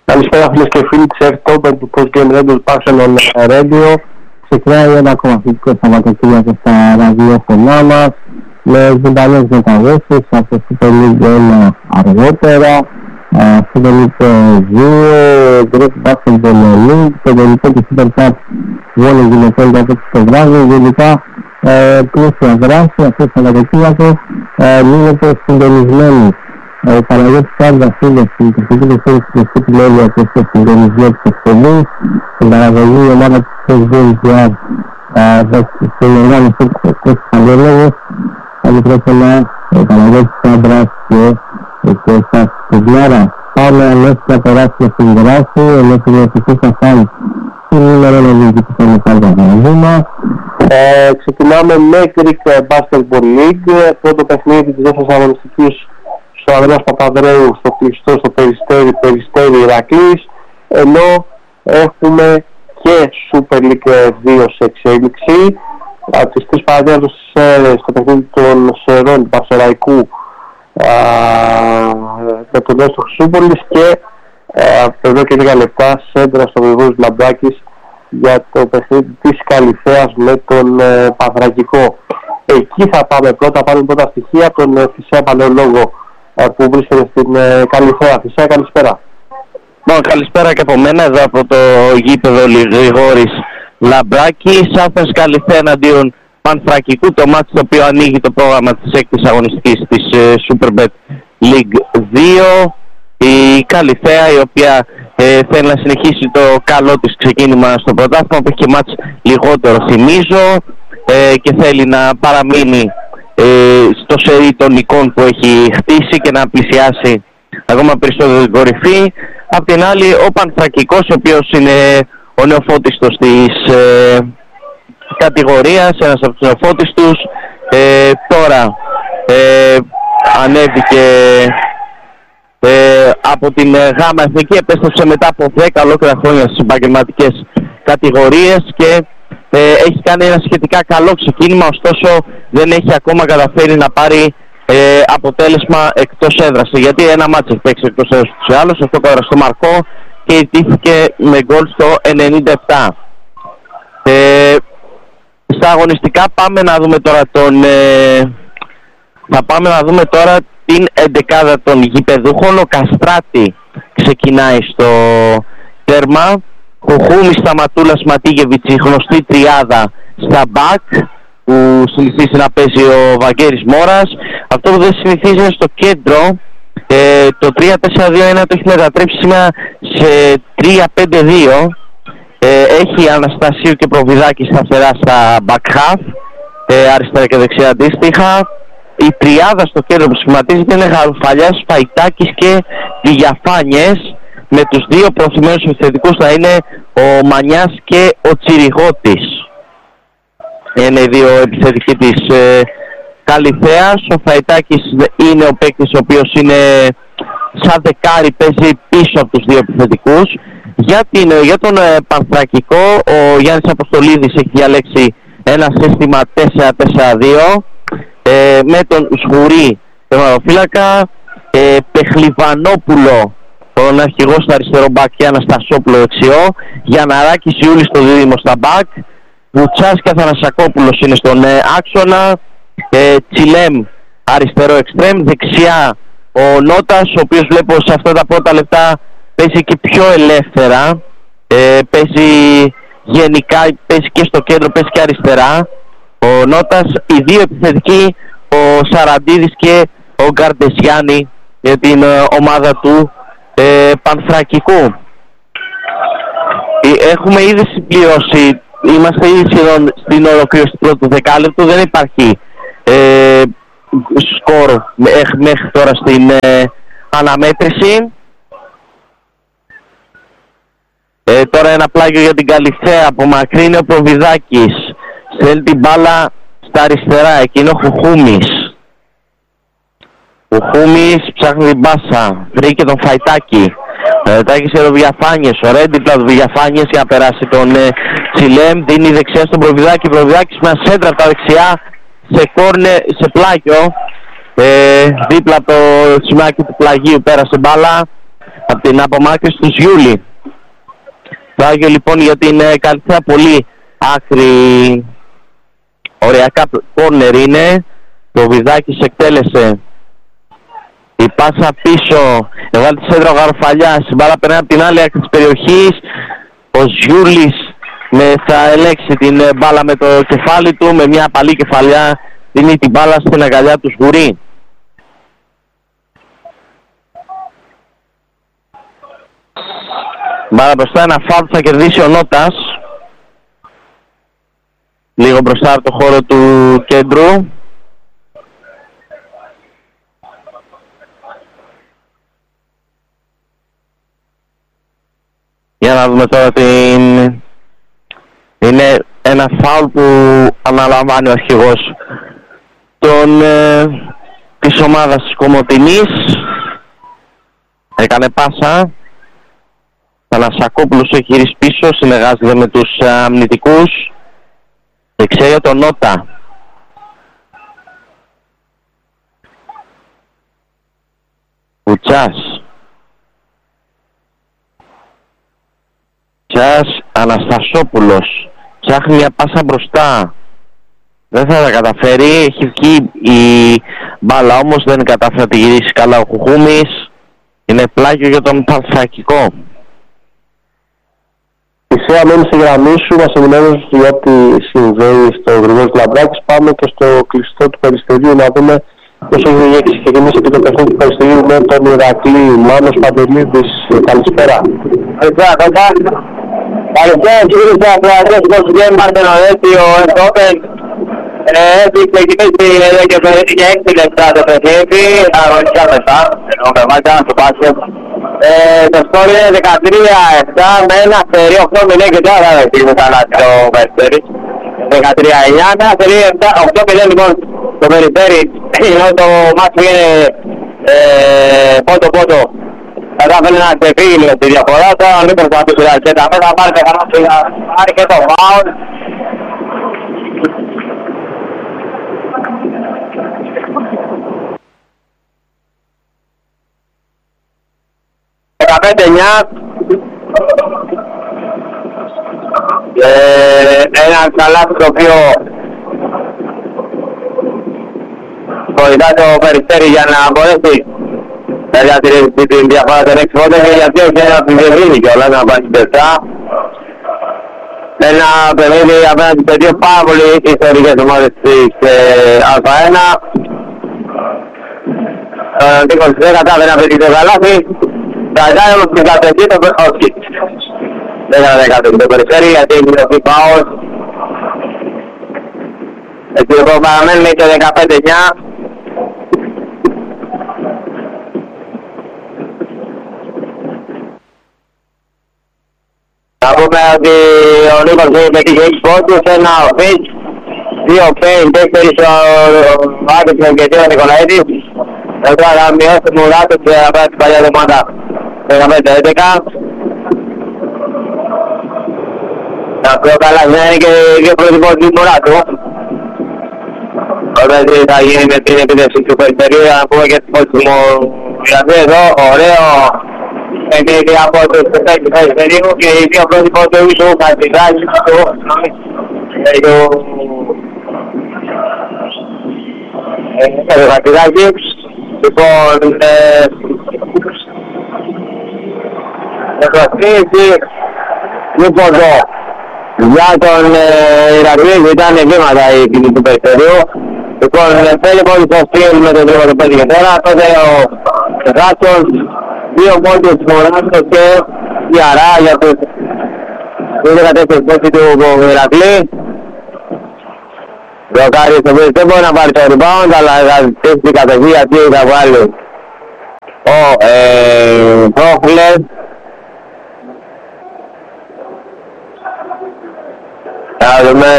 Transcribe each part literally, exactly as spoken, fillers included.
Καλησπέρα φίλες και φίλοι της F Top του Post Game Radio Passion Radio. Ξεκινάει ένα ακόμα αθλητικό Σαββατοκύριακο στα ραδιόφωνά μας με ζωντανές μεταδόσεις από Super League ένα αργότερα, Super League δύο, Greek Basketball League, το τελικό του Super Cup βόλεϊ γυναικών από το βράδυ. Γενικά πλούσια δράση αυτό το Σαββατοκύριακο, μείνετε συντονισμένοι. Ο Παναγιώτης Κάρδας είναι στην τεχνική του φίλου του Φούτου Μέλια και στο συντονισμό της εκπομπής, στην παραγωγή η ομάδα της F D R, στην οργάνωση του Κώστης Αγγελόγος, θα μικρόφωνα ο Παναγιώτης Κάρδας και ο Κώστας Κουγκλάρα. Πάμε αμέσως να περάσουμε στην δράση, ενώ συνεχιστούσα φαν στην νούμερο ένα λίγη που θέλουμε πάντα να δούμε. Ξεκινάμε με Greek Basketball League, πρώτο παιχνίδι της δεύτερης αγωνιστικής ο Ανδρέας Παπανδρέου στο κλειστό στο Περιστέρι, Περιστέρι Ηρακλής, ενώ έχουμε και Super League δύο σε εξέλιξη. Από τις τρεις παραδείγματος στο παιχνίδι των Σερών του Παυσεραϊκού με τον Νέστο Χρυσούπολης και εδώ και λίγα λεπτά σέντρα στο Γρηγόρης Λαμπράκης για το παιχνίδι της Καλυθέας με τον Παθρακικό. Εκεί θα πάμε πρώτα, πάμε πρώτα στοιχεία από τον Φυσέα Παλαιολόγο που βρίσκεται στην ε, Καλυθέα. Φυσικά, καλησπέρα. Bon, καλησπέρα και από μένα, εδώ από το γήπεδο Γρηγόρης Λαμπράκης. Άφες Καλυθέα εναντίον Πανθρακικού, το μάτι το οποίο ανοίγει το πρόγραμμα της έκτης αγωνιστικής της ε, Superbet League δύο. Η Καλυθέα, η οποία ε, θέλει να συνεχίσει το καλό της ξεκίνημα στο πρωτάθλημα, που έχει και μάτς λιγότερο θυμίζω, ε, και θέλει να παραμείνει στο σερί των εικόν που έχει χτίσει και να πλησιάσει ακόμα περισσότερο την κορυφή. Απ' την άλλη ο Πανθρακικός, ο οποίος είναι ο νεοφώτιστος της ε, κατηγορίας, ένας από τους νεοφώτιστους, ε, τώρα ε, ανέβηκε ε, από την Γάμα Εθνική, επέστρεψε μετά από δέκα ολόκληρα χρόνια στις επαγγελματικές κατηγορίες και Ε, έχει κάνει ένα σχετικά καλό ξεκίνημα, ωστόσο δεν έχει ακόμα καταφέρει να πάρει ε, αποτέλεσμα εκτός έδρας, γιατί ένα μάτσο έχει παίξει εκτός έδρας τους άλλους, αυτό τώρα στο Μαρκό, και ιτήθηκε με γκολ στο ενενήντα επτά. Ε, στα αγωνιστικά πάμε να δούμε τώρα τον ε, θα πάμε να δούμε τώρα την εντεκάδα των γηπεδούχων. Ο Καστράτη ξεκινάει στο τέρμα, Κουχούμι, Σταματούλας, Ματίγεβιτς, η γνωστή τριάδα στα μπακ που συνηθίζει να παίζει ο Βαγγέρης Μόρας. Αυτό που δεν συνηθίζει είναι στο κέντρο, ε, το τρία τέσσερα δύο ένα το έχει μετατρέψει σήμερα σε τρία πέντε δύο. ε, έχει Αναστασίου και Προβιδάκη σταθερά στα back half, ε, αριστερά και δεξιά αντίστοιχα. Η τριάδα στο κέντρο που σχηματίζεται είναι Γαρουφαλιάς, Φαϊτάκης και Διαφάνιες. Με τους δύο προωθημένους επιθετικούς θα είναι ο Μανιάς και ο Τσιριγώτης. Είναι οι δύο επιθετικοί της ε, Καλυθέας. Ο Φαϊτάκης είναι ο παίκτης ο οποίος είναι σαν δεκάρι, παίζει πίσω από τους δύο επιθετικούς. Για, την, για τον ε, Πανθρακικό, ο Γιάννης Αποστολίδης έχει διαλέξει ένα σύστημα τέσσερα τέσσερα δύο ε, με τον Σγουρή τερματοφύλακα, ε, Πεχλιβανόπουλο τον αρχηγό στο αριστερό μπακ και Αναστασόπουλο δεξιό, Γιανναράκης Ιούλης στο δίδυμο στα μπακ, Βουτσάς και Αθανασακόπουλος είναι στον ε, άξονα, ε, Τσιλέμ αριστερό εξτρέμ, δεξιά ο Νότας, ο οποίος βλέπω σε αυτά τα πρώτα λεπτά παίζει και πιο ελεύθερα, ε, παίζει γενικά, παίζει και στο κέντρο, παίζει και αριστερά ο Νότας. Οι δύο επιθετικοί, ο Σαραντίδης και ο Γκαρντεσιάννη, για την ε, ομάδα του Ε, Πανθρακικού. Έχουμε ήδη συμπληρώσει, είμαστε ήδη σχεδόν στην ολοκλήρωση του πρώτου δεκάλεπτου, δεν υπάρχει ε, σκορ μέχρι τώρα στην ε, αναμέτρηση. Ε, τώρα ένα πλάγιο για την Καλυθέα, απομακρύνει ο Προβιδάκης, στέλνει την μπάλα στα αριστερά, εκείνο ο Χουχούμης. Ο Χούμης ψάχνει την μπάσα, βρήκε τον Φαϊτάκη. Φαϊτάκη σε το Διαφάνιες, ο Ρέντιπλα του Διαφάνιες για να περάσει τον ε, Τσιλέμ. Δίνει δεξιά στον Προβιδάκη, Προβιδάκης με ένα σέντρα από τα δεξιά σε κόρνε, σε πλάγιο. Ε, δίπλα από το σημάκι του πλαγίου πέρασε μπάλα. Από στην απομάκρυνση του Γιούλη. Το Άγιο λοιπόν για την Καλυθέα πολύ άκρη οριακά κόρνερ είναι. Το Βιδάκης εκτέλεσε. Η πάσα πίσω, έβαλε τη σέντρα ο Γαροφαλιάς, η μπάλα περνάει από την άλλη άκρη της περιοχής. Ο Γιούλης με, θα ελέγξει την μπάλα με το κεφάλι του, με μια απαλή κεφαλιά δίνει την μπάλα στην αγκαλιά του Σγουρή. Μπάλα μπροστά, ένα φάουλ θα κερδίσει ο Νότας. Λίγο μπροστά από το χώρο του κέντρου. Για να δούμε τώρα την... Είναι ένα φάουλ που αναλαμβάνει ο αρχηγός των, ε, της ομάδας της Κομοτηνής. Έκανε πάσα. Θανασακόπουλος έχει γυρίσει πίσω, συνεργάζεται με τους ε, αμνητικούς. Δεξιά για τον Νότα. Κουτσάς. Κουτσάς, Αναστασόπουλος. Ψάχνει μια πάσα μπροστά. Δεν θα τα καταφέρει. Έχει βγει η μπάλα όμως, δεν κατάφερε να τη γυρίσει καλά ο Χουχούμης. Είναι πλάγιο για τον Πανθρακικό. Φυσικά μένει στη γραμμή σου, μας ενημερώνεις για ό,τι συμβαίνει στο Γρηγόρης Λαμπράκης. Πάμε και στο κλειστό του Περιστερίου να δούμε πώς έχει ξεκινήσει και το παιχνίδι του Περιστερίου με τον Ηρακλή. Μάνος Παντελίδης, καλησπέρα. Καλησπέρα, Κότα. Καλησπέρα κύριε Θεατράτες, πώς βγαίνει Μαρτενοδέτη, ο Εστόπεν. Έχει ξεκινήσει εδώ και περίπου για έξι λεπτά το παιχνίδι, αγωνιστικά μετά, ενώ με μάτια στο μπάσκετ. Το σκόρ είναι δεκατρία επτά με ένα σερί οκτώ μηδέν και τώρα δεν είναι καλά το Περιστέρι. δεκατρία εννιά με ένα σερί οκτώ μηδέν λοιπόν το Περιστέρι, ενώ το μάτι είναι πότο-πότο. Κατάφερε να ξεφύγει λίγο στη διαφορά, τώρα μην προσπαθήσει να αρκετά μέσα, πάρει το κανάλι, πάρει και το φάουλ. δεκαπέντε εννιά. Ένα καλάθι το οποίο βοηθά το Περιστέρι για να μπορέσει να διατηρήσει την διαφορά των έξι πόντων, γιατί όχι ένα επιβεβαιώνει κιόλας να πάει στην τεσσά. Ένα παιχνίδι απέναντι σε δύο πάρα πολύ ιστορικές ομάδες της Α1. Ο Νίκος δεν κατάφερε να πετύχει το καλάθι. Κρατάει όμως την κατοχή το όχι. Δεν θα κατοχή το Περιστέρι γιατί έχει δοθεί πάως. Έτσι λοιπόν παραμένουμε και δεκαπέντε εννιά. Θα πούμε ότι ο Νίκος έχει πετύχει έξι πόντους, ένα ο Φιτς, δύο Πέιν, τέσσερις ο Άκησον και δύο ο Νικολαίδης. Εδώ θα μειώσει μουράτος και θα πάει την παλιά ομάδα δεκαπέντε έντεκα. Τα πιο καλά δεν είναι και δύο προτυπώσεις του Μουράτου. Όταν θα γίνει με την επίδευση του Περιστερίου, να πούμε και τις πόντους μου. Δηλαδή εδώ, ωραίο παιχνίδι από τους παίκτες του Περιστερίου και οι δύο πρότυποι του Χατζηδάκη του Χατζηδάκη. Λοιπόν, εκπροσφύση λοιπόν εδώ για τον Ηρακλή ήταν βήματα η κοινή του Περιστερίου. Λοιπόν, θέλει μόλις το στυλ με τον τρόπο του πέντε και τώρα, τότε ο Γάτσος, δύο πόντους Μωράντος και Ιαρά για τους δεκατέσσερις πόντους του Ηρακλή. Ο Κάριος ο οποίος δεν μπορεί να πάρει το rebound, αλλά θα στήσει την κατοχή γιατί θα βγάλει ο Πρόχλες. Θα δούμε.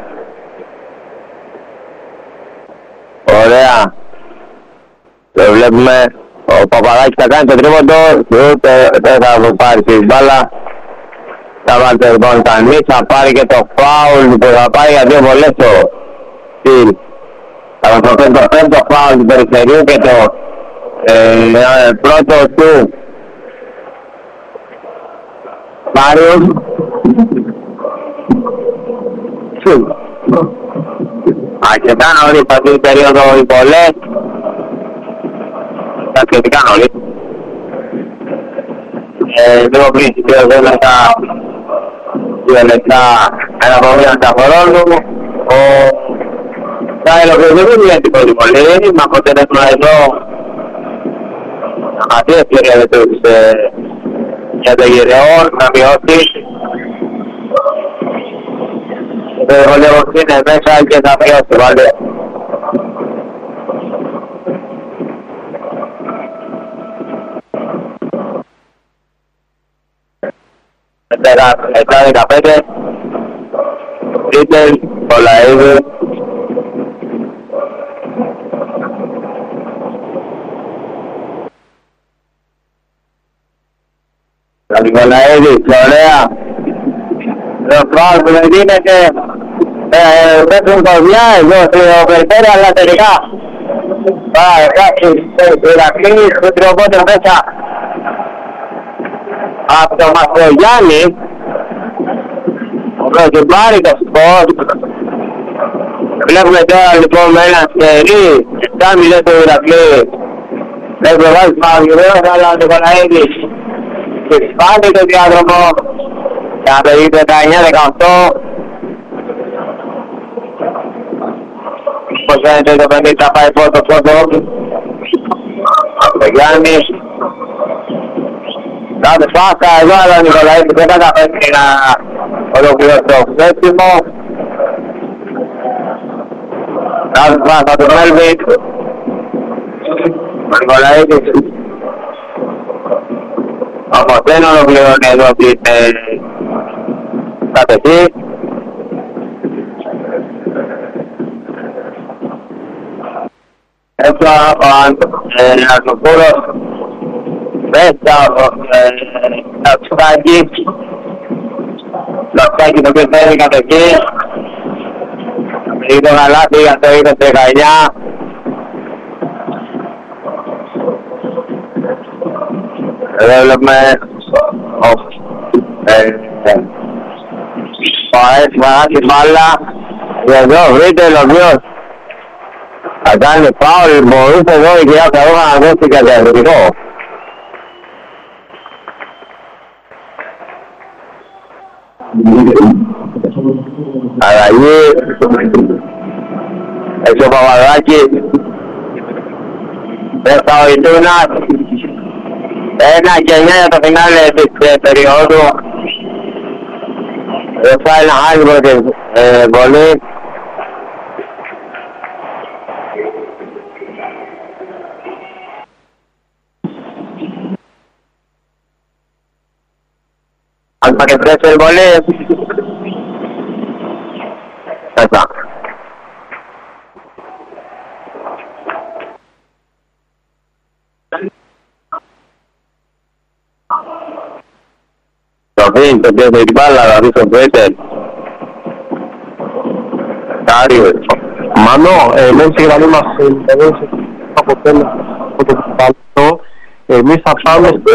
Ωραία. Το βλέπουμε. Ο Παπαδάκης θα κάνει το τρίποντο. Δεν θα πάρει την μπάλα. Θα βάλει το rebound κανείς. Θα πάρει και το foul που θα πάει για δύο βολές το στυλ. Θα προσφέρει το πέμπτο foul του Περιστερίου και το πρώτο του Μάριος. Αρκετά νωρίς αυτή την περίοδο οι πολλές. Τα σχετικά νωρίς. Λίγο πριν στις δύο λεπτά, δύο λεπτά ένα από μία στα χρόνο. Ο Κάιλος δεν είναι έτοιμος πολύ, μα αποτελέσμα εδώ αυτή η ευκαιρία δεν τους για το γυρεόν να μειώσει. Το βολεύος είναι μέσα και θα μειώσει πάλι. επτά δεκαπέντε Ρίτελ, Πολαίδη. Καλυβολαίδης, ωραία. Το φάουλ που δεν γίνεται, πέφτουν κοδιά εδώ στο περιφέρει, αλλά τελικά πάει κάποιος Ηρακλής που τριοβόνται μέσα από το Μαστρογιάννη. Ο Κοζιμπάρη το σκορ. Βλέπουμε τώρα λοιπόν με ένα σκερί επτά μηδέν το Ηρακλή. Δεν προβάζει Παπαγγελέος, αλλά ο Νικολαίδης και σπάνει το διάδρομο για να περίπου δεκαεννιά δεκαοκτώ. Πώς φαίνεται το παιχνίδι θα πάει πρώτο πρώτο από το Γιάννης. Κάθε φάστα εδώ, αλλά ο Νικολαίδης δεν καταφέρει να ολοκληρώσει το σέψιμο. Κάθε φάστα του Μέλβιτ. Ο Νικολαίδης όμως δεν ολοκληρώνει εδώ την κατοχή. Έτσι ο Αναστοφόρος μέσα ο Λαψάκης. Λαψάκης το οποίο θέλει κατοχή. Είναι το γαλάτι για το είκοσι δεκαεννιά. Εδώ βλέπουμε ο Αές Μαράκης μπάλα. Εδώ βρείτε ο οποίος θα κάνει φάουλ, μπορούσε εδώ η κυρία Καρούχα να δώσει και διαδοτικό. Αλλαγή. Έξω ο Παπαδάκης. Μέσα ο Ιτούνας. Ένα και εννιά για το φινάλε της περίοδου. Εδώ ένα άλλη πρώτη βολή. Αν πακετρέψει η βολή. Μέσα. Το δίνει το οποίο την μπάλα, δηλαδή στον Πέτερ. Κάριος. Μάνο, μέσα στη γραμμή μας από τέλος από το διπάλτο. Εμείς θα πάμε στο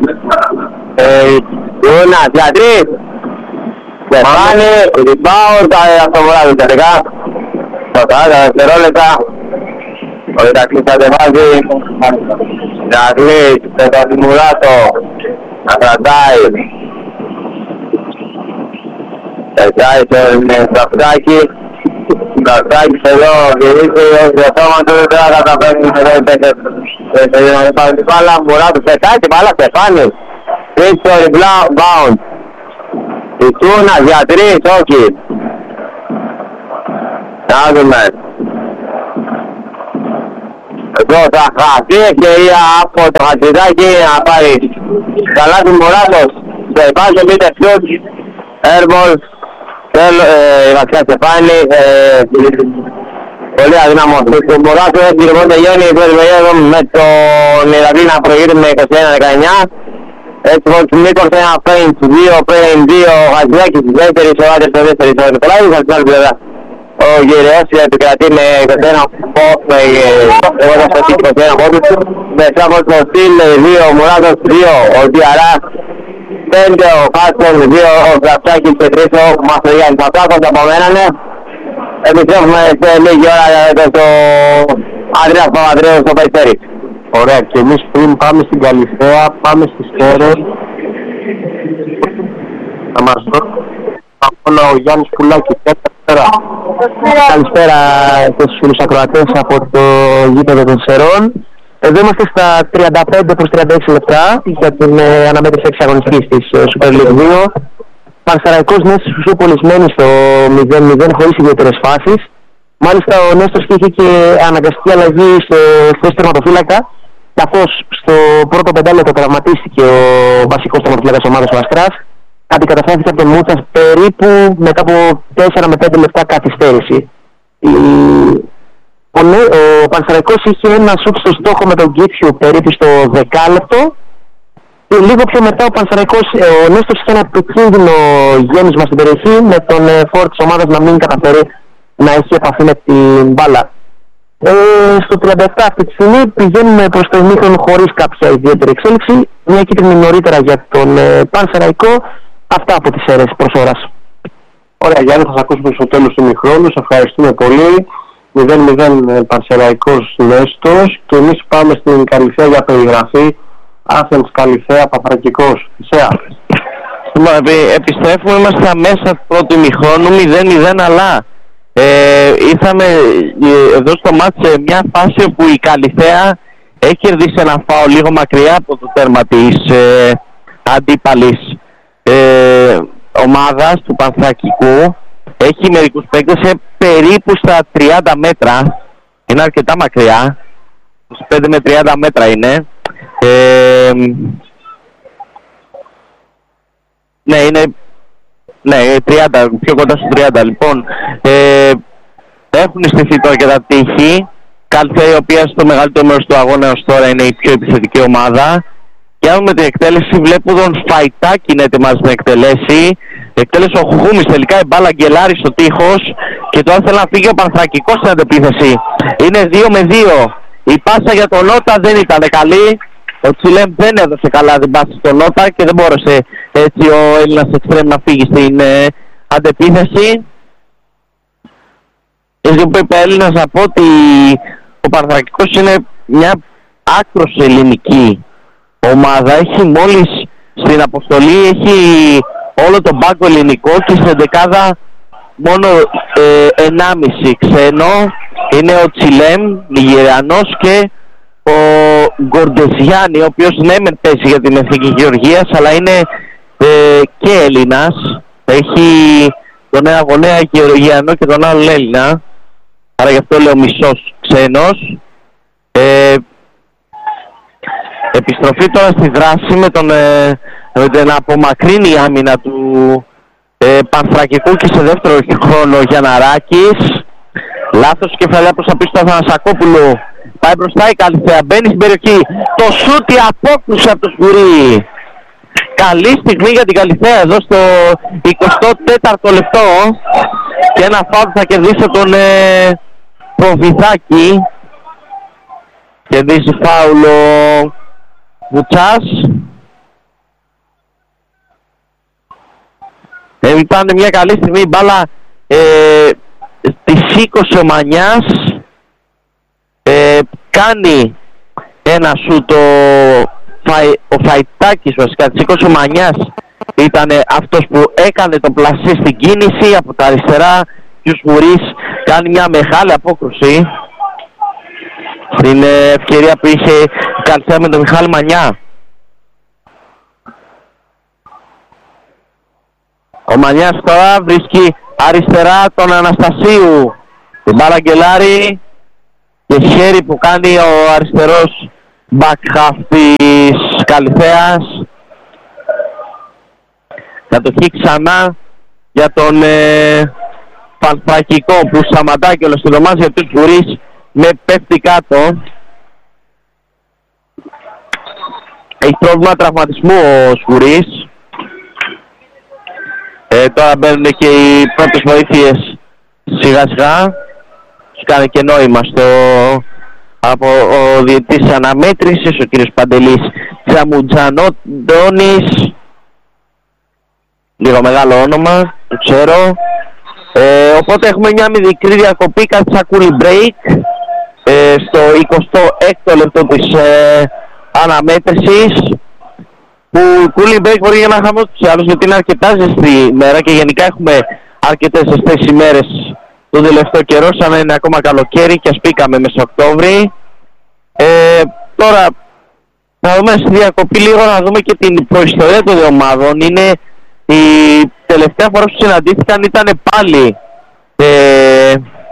Ιούνας, για τρεις. Στεφάνη, rebound, αυτοβολάδι τελικά. σαράντα δευτερόλεπτα. Ο Ηρακλής θα τεβάζει. Ηρακλής, Πετροδημουράτο. Να κρατάει. Κρατάει στον Σταφτάκη. Σταφτάκης εδώ γυρίζει ως διασώματο. Δεν θα καταφέρνει εδώ οι παίκτες. Υπάρχει την μπάλα, Μουράτος πετάει την μπάλα, Στεφάνης. Τρίτο rebound. Ιτούνας για τρεις, όχι. Να δούμε. Εδώ θα χαθεί ευκαιρία από το Χατζηδάκη να πάρει καλά του Μουράτος. Στο υπάσιο μήτε σιούτ. Airball. Η Βασιά Στεφάνη. Πολύ αδύναμος. Το Μουράτος έτσι λοιπόν τελειώνει η πρώτη περίοδο με τον Ηρακλή να προηγείται με είκοσι ένα δεκαεννιά. Έτσι λοιπόν του Νίκος ένα paint δύο, paint δύο, ο Χατζηδάκης στη δεύτερη ισοράτε στο δεύτερη ισοράτε του Κολάδης. Από την άλλη πλευρά ο Γεραιός επικρατεί με είκοσι ένα πόντους, εγώ θα σας είκοσι ένα πόντους. Μέσα από το Στυλ δύο, ο Μουράτος δύο, ο Διαράς πέντε ο Χάτσον, δύο ο Γραψάκης και τρεις ο Μαστρογιάννης. Αυτά όπως απομένανε. Επιστρέφουμε σε λίγη ώρα στο Ανδρέας Παπανδρέου στο Περιστέρι. Ωραία, και εμείς πριν πάμε στην Καλυθέα, πάμε στη Στέρες. Θα μας δώσει ακόμα ο Γιάννης Πουλάκης. Καλησπέρα. Καλησπέρα στους φίλους ακροατές από το γήπεδο των Σερών. Εδώ είμαστε στα τριάντα πέντε προς τριάντα έξι λεπτά για την ε, αναμέτρηση εξαγωνιστικής της ε, Super League δύο. Πανσεραϊκός Νέστος Χρυσούπολης μένει στο μηδέν μηδέν χωρίς ιδιαίτερες φάσεις. Μάλιστα ο Νέστος είχε και αναγκαστική αλλαγή στο θέση τερματοφύλακα, καθώς στο πρώτο πεντάλεπτο τραυματίστηκε ο βασικός τερματοφύλακας της ομάδας ο Αστράς. Αντικαταστάθηκε από τον Μούτσας περίπου μετά από τέσσερα με πέντε λεπτά καθυστέρηση. Η... Ο, Νέ... ο Πανσεραϊκός είχε ένα σουτ στο στόχο με τον Γκίτσιο περίπου στο δεκάλεπτο. Και λίγο πιο μετά ο Πανσεραϊκός, ο Νέστος είχε ένα επικίνδυνο γέμισμα στην περιοχή με τον φόρ της ομάδας να μην καταφέρει να έχει επαφή με την μπάλα. Ε, στο τριάντα επτά αυτή τη στιγμή πηγαίνουμε προς το ημίχρονο χωρίς κάποια ιδιαίτερη εξέλιξη. Μια κίτρινη νωρίτερα για τον ε, Πανσεραϊκό. Αυτά από τις αίρες προς ώρας. Ωραία, Γιάννη, θα σας ακούσουμε στο τέλος του ημιχρόνου. Σας ευχαριστούμε πολύ. μηδέν μηδέν Πανσεραϊκός Νέστος και εμείς πάμε στην Καλυθέα για περιγραφή. Άθενς Καλυθέα Παθρακικός. Ισέα. Λοιπόν, επιστρέφουμε, είμαστε μέσα του πρώτου ημιχρόνου, μηδέν μηδέν, αλλά ε, ήρθαμε εδώ στο μάτι σε μια φάση όπου η Καλυθέα έχει κερδίσει ένα φάο λίγο μακριά από το τέρμα της ε, αντίπαλης ε, ομάδας του Πανθρακικού. Έχει μερικούς παίκτες περίπου στα τριάντα μέτρα, είναι αρκετά μακριά, είκοσι πέντε με τριάντα μέτρα είναι. Ε, ναι, είναι ναι, τριάντα, πιο κοντά στο τριάντα. Λοιπόν, ε, έχουν στηθεί τώρα και τα τείχη. Καλυθέα, η οποία στο μεγαλύτερο μέρος του αγώνα ως τώρα είναι η πιο επιθετική ομάδα. Και αν με την εκτέλεση βλέπω τον Φαϊτάκη είναι έτοιμος να εκτελέσει. Εκτέλεσε ο Χουχούμης, τελικά η μπάλα γκελάρει στο τείχος και τώρα θέλει να φύγει ο Πανθρακικός στην αντεπίθεση. Είναι δύο με δύο. Η πάσα για τον Νότα δεν ήταν καλή. Ο Τσιλέμ δεν έδωσε καλά την πάση στον Νότα και δεν μπόρεσε έτσι ο Έλληνας εξτρέμ να φύγει στην ε, αντεπίθεση. Έτσι που είπε Έλληνας να πω ότι ο Πανθρακικός είναι μια άκρως ελληνική ομάδα. Έχει μόλις στην αποστολή, έχει όλο τον πάγκο ελληνικό και στην δεκάδα μόνο ε, ενάμιση ξένο. Είναι ο Τσιλέμ, Νιγηριανός, και ο Γκορντεζιάννη, ο οποίος ναι μεν παίζει για την Εθνική Γεωργίας, αλλά είναι ε, και Έλληνας. Έχει τον ένα γονέα Γεωργιανό και τον άλλο Έλληνα, άρα γι' αυτό λέω μισός ξένος. Ε, επιστροφή τώρα στη δράση με τον ε, με την απομακρύνει η άμυνα του ε, Πανθρακικού και σε δεύτερο χρόνο Γιανναράκης. Λάθος κεφαλιά προς τα πίσω του Αθανασακόπουλου. Πάει μπροστά η Καλυθέα, μπαίνει στην περιοχή. Το σούτι απόκρουσε από το Σκουρί. Καλή στιγμή για την Καλυθέα εδώ στο εικοστό τέταρτο λεπτό. Και ένα φάουλ θα κερδίσει τον ε, Προβιδάκη. Κερδίσει φάουλ ο Βουτσάς. Ε, ήταν μια καλή στιγμή, η μπάλα ε, τη σήκωσε ο Μανιάς. Ε, κάνει ένα σου το Φαϊ, ο Φαϊτάκης βασικά, τη σήκωσε ο Μανιάς, ήταν αυτός που έκανε το πλασί στην κίνηση από τα αριστερά και ο Σμουρής κάνει μια μεγάλη απόκρουση στην ε, ευκαιρία που είχε η Καλυθέα με τον Μιχάλη Μανιά. Ο Μανιάς τώρα βρίσκει αριστερά τον Αναστασίου. Την μπάλα γκελάρει και χέρι που κάνει ο αριστερός back half της Καλυθέας. Κατοχή ξανά για τον ε, Πανθρακικό που σταματάει και ολοκληρώνει για τους Βουρείς με πέφτει κάτω. Έχει πρόβλημα τραυματισμού ο Σκουρής. Ε, τώρα μπαίνουν και οι πρώτες βοήθειες σιγά σιγά. Τους κάνει και νόημα στο, από ο διαιτητής αναμέτρησης, ο κύριος Παντελής Τζαμουτζανόντονης. λίγο μεγάλο όνομα, το ξέρω. Ε, οπότε έχουμε μια μικρή διακοπή, κάτι σαν cooling break ε, στο εικοστό έκτο λεπτό της ε, αναμέτρησης, που cooling break μπορεί να είχαμε τους άλλους γιατί είναι αρκετά ζεστή ημέρα και γενικά έχουμε αρκετές ζεστές ημέρες τον τελευταίο καιρό, σαν να είναι ακόμα καλοκαίρι και ας πήκαμε μέσα Οκτώβρη. Ε, τώρα να δούμε στη διακοπή λίγο, να δούμε και την προϊστορία των δύο ομάδων. Είναι η τελευταία φορά που συναντήθηκαν ήταν πάλι ε,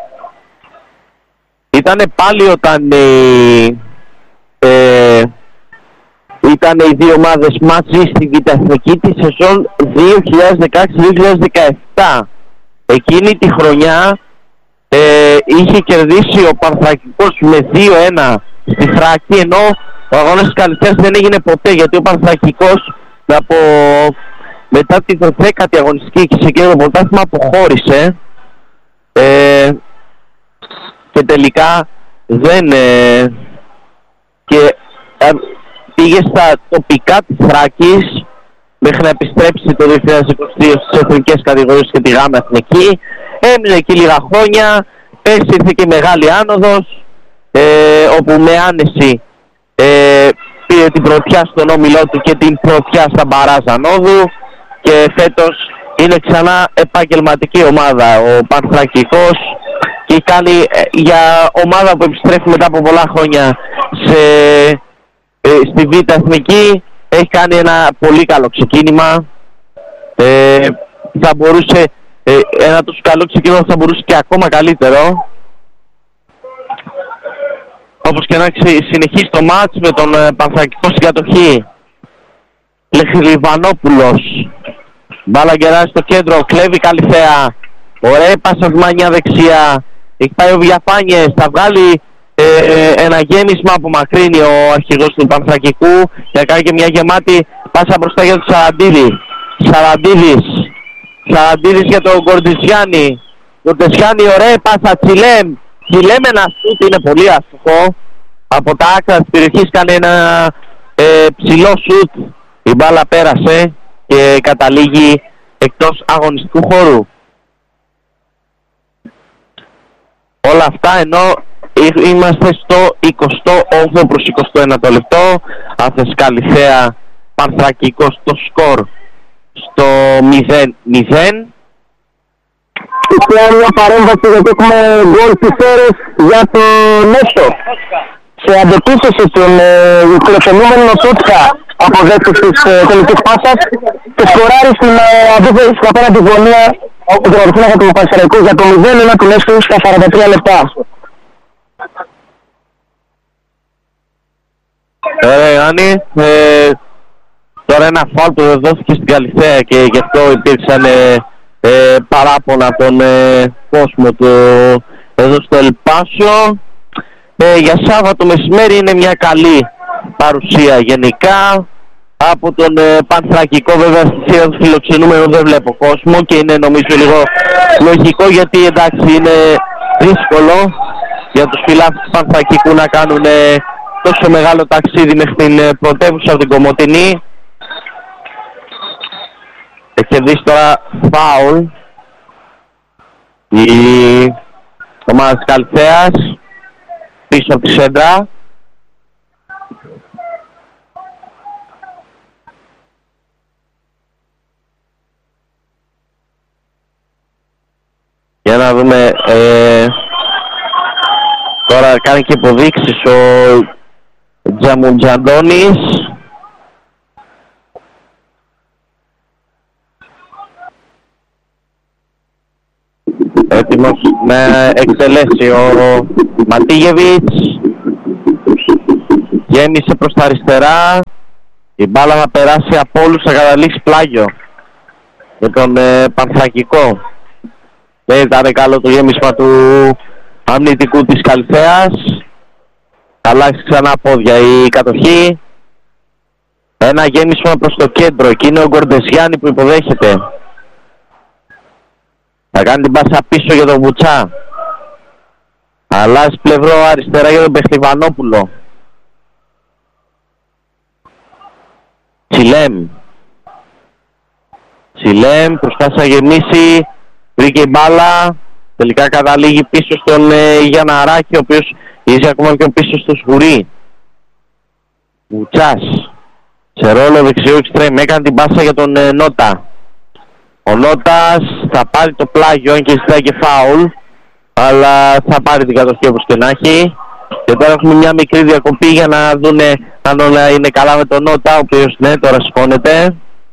ήταν πάλι όταν ε, ε, ήταν οι δύο ομάδες μαζί στη Β' Εθνική τη σεζόν δύο χιλιάδες δεκαέξι δύο χιλιάδες δεκαεπτά. Εκείνη τη χρονιά ε, είχε κερδίσει ο Πανθρακικός με δύο ένα στη Θράκη, ενώ ο αγώνας της Καλυθέας δεν έγινε ποτέ, γιατί ο Πανθρακικός από, μετά την δέκατη αγωνιστική και σε εκείνο το πρωτάθλημα αποχώρησε ε, και τελικά δεν ε, και ε, πήγε στα τοπικά της Θράκης μέχρι να επιστρέψει το δύο χιλιάδες είκοσι δύο στις εθνικές κατηγορίες και τη Γάμα Εθνική. Έμεινε εκεί λίγα χρόνια, πέρσι ήρθε και μεγάλη άνοδος ε, όπου με άνεση ε, πήρε την πρωτιά στον όμιλό του και την πρωτιά στα μπαράζ ανόδου και φέτος είναι ξανά επαγγελματική ομάδα ο Πανθρακικός και κάνει ε, για ομάδα που επιστρέφει μετά από πολλά χρόνια σε, ε, στη Β' Εθνική, έχει κάνει ένα πολύ καλό ξεκίνημα. Ε, θα μπορούσε ε, ένα τόσο καλό ξεκίνημα θα μπορούσε και ακόμα καλύτερο. Όπως και να συνεχίσει το μάτς με τον ε, Πανθρακικό στην κατοχή. Λεχλιβανόπουλος, μπάλα γεράζει στο κέντρο, κλέβει Καλυθέα, ωραία πάσα βημάνια δεξιά, έχει πάει ο Διαφάνιες, θα βγάλει ε, ε, ένα γέμισμα, απομακρύνει ο αρχηγός του Πανθρακικού και θα κάνει και μια γεμάτη πάσα μπροστά για τον Σαραντίδη. Σαραντίδης, Σαραντίδης για τον Κορντιζιάννη, Κορντιζιάννη, ωραία πάσα, Τσιλέμ, Τσιλέμ ένα σούτ, είναι πολύ άστοχο, από τα άκρα της περιοχής κάνει ένα ε, ψηλό σούτ, η μπάλα πέρασε και καταλήγει εκτός αγωνιστικού χώρου. Όλα αυτά ενώ είμαστε στο εικοστό όγδοο προς εικοστό ένατο λεπτό. Άθες Καλυθέα Πανθρακικός το σκορ στο μηδέν μηδέν. Ήθελα μια παρέμβαση γιατί έχουμε γκολ Πιθέρες για το Νέσο. Σε αντεπίθεση τον ε, φιλοξενούμενο Τούτκα αποδέχτης της ε, τελικής πάσας και σκοράρει στην ε, αντίθεση στην απέναντι γωνία του τερματοφύλακα του Πανσεραϊκού για το μηδέν ένα του Νέσου στα σαράντα τρία λεπτά. Ωραία Ιωάννη, ε, τώρα ένα φάουλ που δόθηκε στην Καλυθέα και γι' αυτό υπήρξαν ε, ε, παράπονα από τον ε, κόσμο του εδώ στο Ελπάσιο. Ε, για Σάββατο μεσημέρι είναι μια καλή παρουσία γενικά. Από τον ε, Πανθρακικό βέβαια στη σειρά του φιλοξενούμενου δεν βλέπω κόσμο και είναι νομίζω λίγο λογικό, γιατί εντάξει είναι δύσκολο για τους φιλάθλους του Πανθρακικού να κάνουν ε, τόσο μεγάλο ταξίδι μέχρι την ε, πρωτεύουσα από την Κομοτηνή. Έχει κερδίσει τώρα φάουλ η ομάδα της Καλυθέας πίσω από τη σέντρα. Για να δούμε, ε, τώρα κάνει και υποδείξεις ο Τζαμουτζαντώνης. Έτοιμος να εκτελέσει ο Ματίγεβιτς. Γέμισε προς τα αριστερά. Η μπάλα θα περάσει από όλους, θα καταλήξει πλάγιο με τον ε, Πανθρακικό. Δεν ήταν καλό το γέμισμα του αμυντικού της Καλυθέας. Αλλάξει ξανά πόδια η κατοχή. Ένα γέμισμα προς το κέντρο. Εκεί είναι ο Γκορντεζιάννη που υποδέχεται. Θα κάνει την πάσα πίσω για τον Βουτσά. Αλλάζει πλευρό αριστερά για τον Πεχτιβανόπουλο. Τσιλέμ. Σιλέμ προσπάθησε να γεμίσει, βρήκε η μπάλα, τελικά καταλήγει πίσω στον ε, Γιανναράκη, ο οποίος είσαι ακόμα πιο πίσω στο Σγουρί. Βουτσάς σε ρόλο δεξιού εξτρέμ, έκανε την πάσα για τον ε, Νότα. Ο Νότας θα πάρει το πλάγιο, αν και ζητάει και φάουλ, αλλά θα πάρει την κατοχή όπως και να έχει. Και τώρα έχουμε μια μικρή διακοπή για να δούνε αν όλα είναι καλά με τον Νότα, ο οποίος ναι, τώρα σηκώνεται.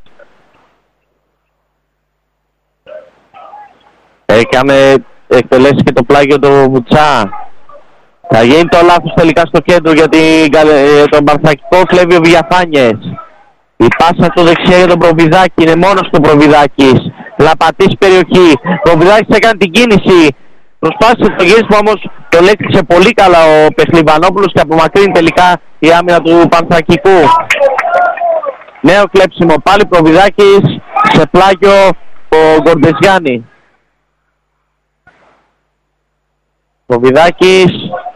Έκανε εκτελέσει και το πλάγιο του Βουτσά. Θα γίνει το λάθος τελικά στο κέντρο για τον Πανθρακικό, κλέβει ο Βιαφάνιες. Η πάσα στο δεξιά για τον Προβιδάκη, είναι μόνος του Προβιδάκης. Λαπατής περιοχή, Προβιδάκης έκανε την κίνηση. Προσπάθησε το γύρισμα, όμως το λέκτησε πολύ καλά ο Πεχλιβανόπουλος και απομακρύνει τελικά η άμυνα του Πανθρακικού. Νέο κλέψιμο, πάλι Προβιδάκης σε πλάγιο ο Γκορντεζιάννη. Προβιδάκης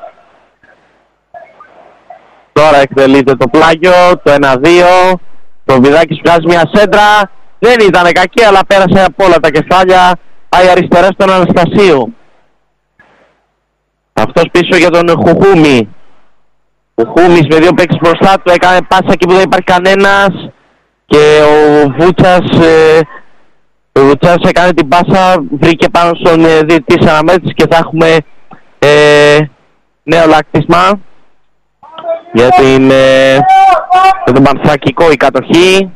τώρα εκτελείται το πλάγιο, το ένα δύο. Προβιδάκης βγάζει μια σέντρα, δεν ήταν κακή αλλά πέρασε από όλα τα κεφάλια. Πάει αριστερά στον Αναστασίου. Αυτός πίσω για τον Χουχούμη. Χουχούμης με δύο παίκτες μπροστά του έκανε πάσα εκεί που δεν υπάρχει κανένας. Και ο Βούτσας, ε, ο Βούτσας έκανε την πάσα, βρήκε πάνω στον ε, διαιτητή της αναμέτρησης και θα έχουμε ε, νέο λάκτισμα για, την, ε, για τον Πανθρακικό η κατοχή.